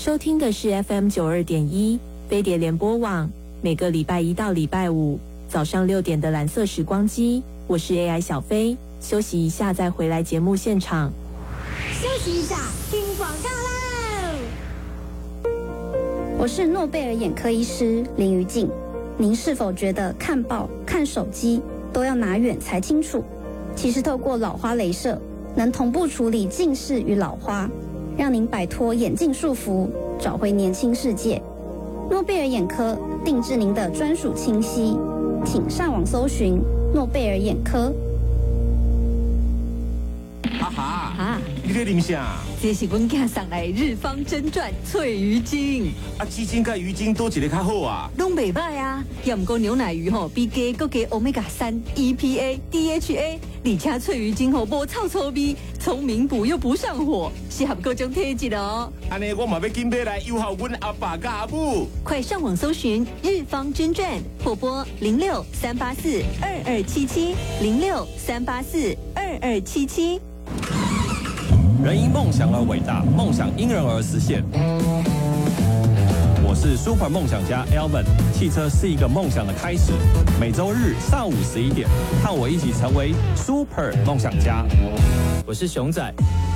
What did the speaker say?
收听的是 FM92.1飞碟联播网，每个礼拜一到礼拜五早上6点的蓝色时光机，我是 AI 小飞，休息一下再回来节目现场。 休息一下，听广告喽！ 我是诺贝尔眼科医师林于静。您是否觉得看报、看手机都要拿远才清楚？其实透过老花雷射，能同步处理近视与老花，让您摆脱眼镜束缚，找回年轻世界。诺贝尔眼科定制您的专属清晰，请上网搜寻诺贝尔眼科。 哈哈，你在啉啥？ 这是阮囝送来日方真传翠鱼精。 啊，鸡精甲鱼精多一个较好啊？ 拢袂歹啊，也毋过牛奶鱼吼比鸡佮加 Omega-3、EPA、DHA， 而且翠鱼精吼无臭臭味，聪明补又不上火，适合各种体质哦。 安尼我嘛要紧买来诱惑阮阿爸甲阿母。 快上网搜寻日方真传，或拨06-384-2277，06-384-2277。 人因梦想而伟大，梦想因人而实现。我是 Super 梦想家 Elvin， 汽车是一个梦想的开始。每周日上午11点，和我一起成为 Super 梦想家。 我是熊仔，